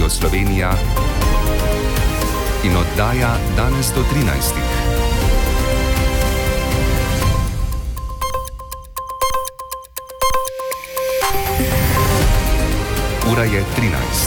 Radio Slovenija in oddaja danes do 13. Ura je 13.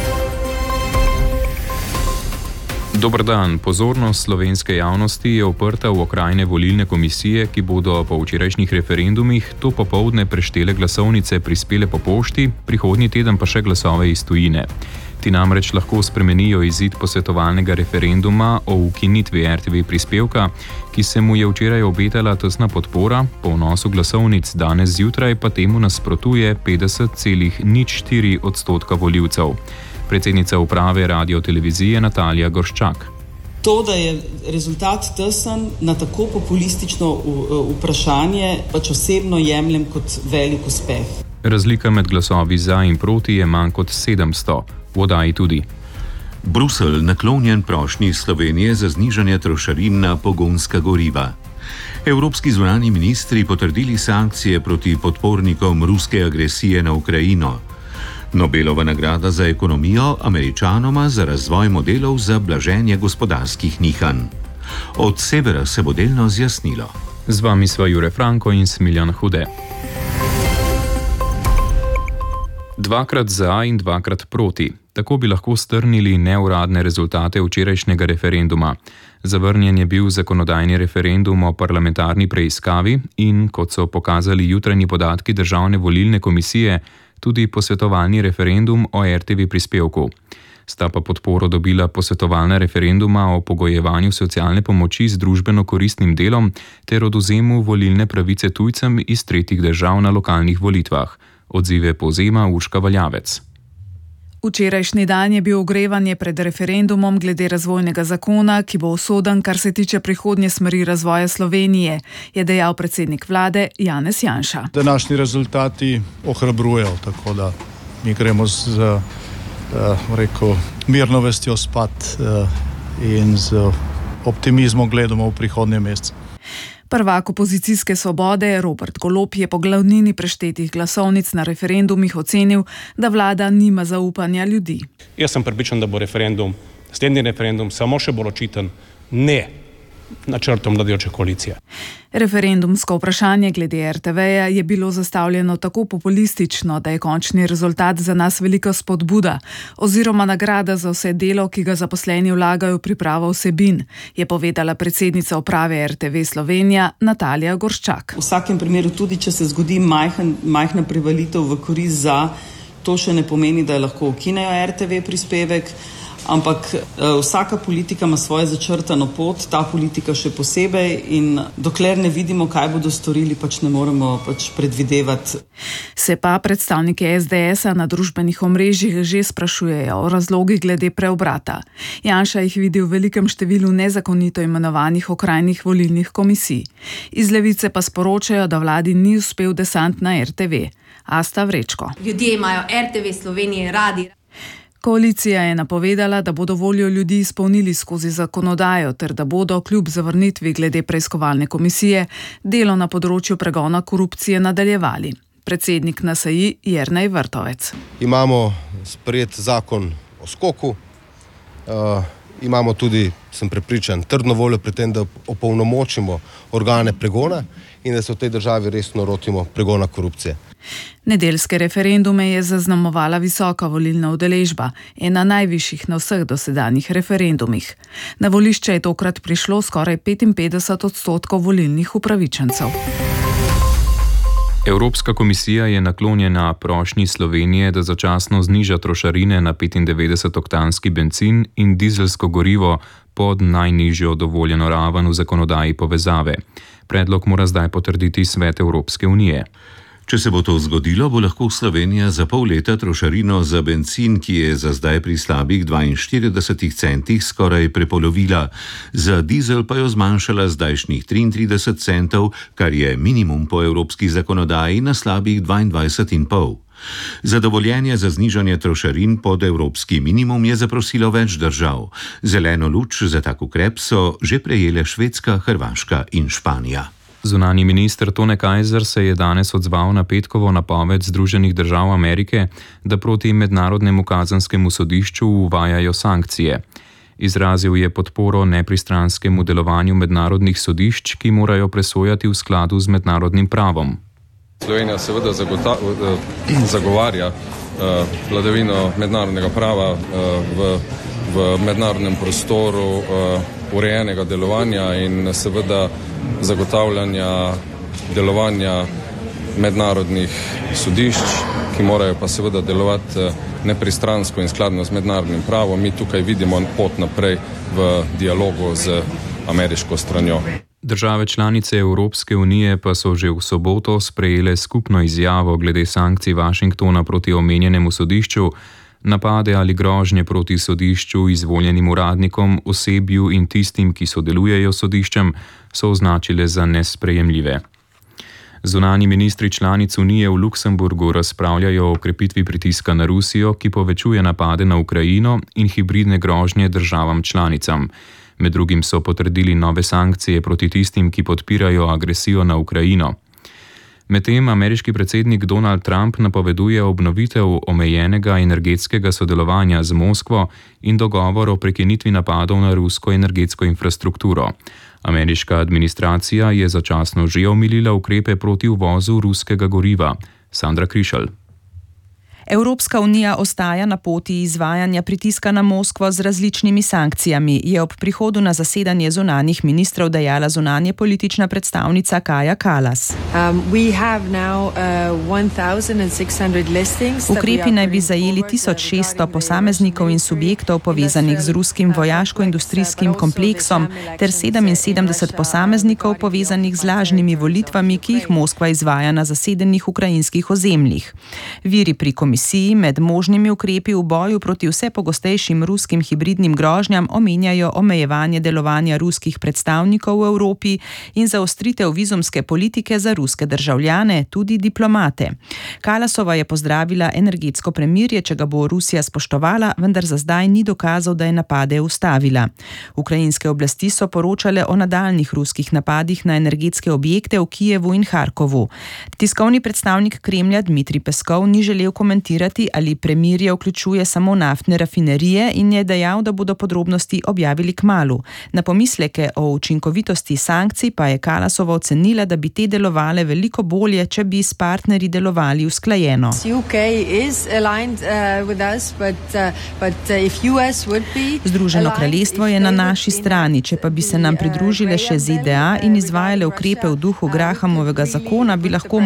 Dober dan. Pozornost slovenske javnosti je uprta v okrajne volilne komisije, ki bodo po včerajšnjih referendumih to popoldne preštele glasovnice prispele po pošti, prihodnji teden pa še glasove iz tujine. Ti namreč lahko spremenijo izid posvetovalnega referenduma o ukinitvi RTV prispevka, ki se mu je včeraj obetala tesna podpora, po vnosu glasovnic danes zjutraj pa temu nasprotuje 50,04% volivcev. Predsednica uprave radiotelevizije Natalija Gorščak. To, da je rezultat tesen na tako populistično vprašanje, pač osebno jemljem kot velik uspeh. Razlika med glasovi za in proti je manj kot 700. V oddaji tudi. Bruselj naklonjen prošnji Slovenije za znižanje trošarin na pogonska goriva. Evropski zunanji ministri potrdili sankcije proti podpornikom ruske agresije na Ukrajino. Nobelova nagrada za ekonomijo Američanoma za razvoj modelov za blaženje gospodarskih nihanj. Od severa se bo delno zjasnilo. Z vami sva Jure Franko in Smiljan Hude. Dvakrat za in dvakrat proti. Tako bi lahko strnili neuradne rezultate včerajšnjega referenduma. Zavrnjen je bil zakonodajni referendum o parlamentarni preiskavi in, kot so pokazali jutranji podatki Državne volilne komisije, tudi posvetovalni referendum o RTV prispevku. Sta pa podporo dobila posvetovalna referenduma o pogojevanju socialne pomoči z družbeno koristnim delom ter odvzemu volilne pravice tujcem iz tretjih držav na lokalnih volitvah. Odzive povzema Urška Valjavec. Včerajšnji dan je bil ogrevanje pred referendumom glede razvojnega zakona, ki bo usoden, kar se tiče prihodnje smeri razvoja Slovenije, je dejal predsednik vlade Janez Janša. Današnji rezultati ohrabrujejo, tako da mi gremo z mirno vestjo spat in z optimizmom gledamo v prihodnje mesece. Prvak opozicijske Svobode Robert Golob je po glavnini preštetih glasovnic na referendumih ocenil, da vlada nima zaupanja ljudi. Jaz sem prepričan, da bo naslednji referendum samo še bolj očiten ne načrtom vladajoče koalicije. Referendumsko vprašanje glede RTV-ja je bilo zastavljeno tako populistično, da je končni rezultat za nas velika spodbuda oziroma nagrada za vse delo, ki ga zaposleni vlagajo v pripravo vsebin, je povedala predsednica uprave RTV Slovenija Natalija Gorščak. V vsakem primeru, tudi če se zgodi majhna prevalitev v korist za, to še ne pomeni, da lahko ukinejo RTV prispevek. Ampak vsaka politika ima svojo začrtano pot, ta politika še posebej, in dokler ne vidimo, kaj bodo storili, pač ne moremo predvidevati. Se pa predstavniki SDS-a na družbenih omrežjih že sprašujejo o razlogih glede preobrata. Janša jih vidi v velikem številu nezakonito imenovanih okrajnih volilnih komisij. Iz Levice pa sporočajo, da vladi ni uspel desant na RTV. Asta Vrečko. Ljudje imajo RTV Slovenije radi. Koalicija je napovedala, da bodo voljo ljudi izpolnili skozi zakonodajo ter da bodo kljub zavrnitvi glede preiskovalne komisije delo na področju pregona korupcije nadaljevali. Predsednik NSi Jernej Vrtovec. Imamo sprejet zakon o skoku, imamo tudi, sem prepričan, trdno voljo pri tem, da opolnomočimo organe pregona in da se v tej državi resno lotimo pregona korupcije. Nedeljske referendume je zaznamovala visoka volilna udeležba, ena najvišjih na vseh dosedanjih referendumih. Na volišče je tokrat prišlo skoraj 55% volilnih upravičencev. Evropska komisija je naklonjena prošnji Slovenije, da začasno zniža trošarine na 95-oktanski bencin in dizelsko gorivo pod najnižjo dovoljeno raven v zakonodaji povezave. Predlog mora zdaj potrditi Svet Evropske unije. Če se bo to zgodilo, bo lahko Slovenija za pol leta trošarino za bencin, ki je za zdaj pri slabih 42 centih, skoraj prepolovila, za dizel pa jo zmanjšala zdajšnjih 33 centov, kar je minimum po evropski zakonodaji na slabih 22,5. Za dovoljenje za znižanje trošarin pod evropski minimum je zaprosilo več držav. Zeleno luč za tak ukrep so že prejele Švedska, Hrvaška in Španija. Zunanji minister Tone Kajzer se je danes odzval na petkovo napoved Združenih držav Amerike, da proti mednarodnemu kazenskemu sodišču uvajajo sankcije. Izrazil je podporo nepristranskemu delovanju mednarodnih sodišč, ki morajo presojati v skladu z mednarodnim pravom. Slovenija seveda zagovarja vladavino mednarodnega prava v mednarodnem prostoru urejenega delovanja in seveda zagotavljanja delovanja mednarodnih sodišč, ki morajo pa seveda delovati nepristransko in skladno z mednarodnim pravom. Mi tukaj vidimo pot naprej v dialogu z ameriško stranjo. Države članice Evropske unije pa so že v soboto sprejele skupno izjavo glede sankcij Washingtona proti omenjenemu sodišču. Napade ali grožnje proti sodišču, izvoljenim uradnikom, osebju in tistim, ki sodelujejo s sodiščem, so označile za nesprejemljive. Zunanji ministri članic Unije v Luksemburgu razpravljajo o krepitvi pritiska na Rusijo, ki povečuje napade na Ukrajino in hibridne grožnje državam članicam. Med drugim so potrdili nove sankcije proti tistim, ki podpirajo agresijo na Ukrajino. Medtem ameriški predsednik Donald Trump napoveduje obnovitev omejenega energetskega sodelovanja z Moskvo in dogovor o prekinitvi napadov na rusko energetsko infrastrukturo. Ameriška administracija je začasno že omilila ukrepe proti uvozu ruskega goriva. Sandra Krišelj. Evropska unija ostaja na poti izvajanja pritiska na Moskvo z različnimi sankcijami, je ob prihodu na zasedanje zunanjih ministrov dejala zunanje politična predstavnica Kaja Kallas. Ukrepi naj bi zajeli 1600 posameznikov in subjektov povezanih z ruskim vojaško-industrijskim kompleksom ter 77 posameznikov povezanih z lažnimi volitvami, ki jih Moskva izvaja na zasedenih ukrajinskih ozemljih. Viri pri komisiji med možnimi ukrepi v boju proti vse pogostejšim ruskim hibridnim grožnjam omenjajo omejevanje delovanja ruskih predstavnikov v Evropi in zaostritev vizumske politike za ruske državljane, tudi diplomate. Kallasova je pozdravila energetsko premirje, če ga bo Rusija spoštovala, vendar za zdaj ni dokazal, da je napade ustavila. Ukrajinske oblasti so poročale o nadaljnih ruskih napadih na energetske objekte v Kijevu in Harkovu. Tiskovni predstavnik Kremlja Dmitrij Peskov ni želel komentirati, ali premirje vključuje samo naftne rafinerije in je dejal, da bodo podrobnosti objavili kmalu. Na pomisleke o učinkovitosti sankcij pa je Kallasova ocenila, da bi te delovale veliko bolje, če bi s partnerji delovali usklajeno. Združeno kraljestvo je na naši strani, če pa bi se nam pridružile še ZDA in izvajale ukrepe v duhu Grahamovega zakona, bi lahko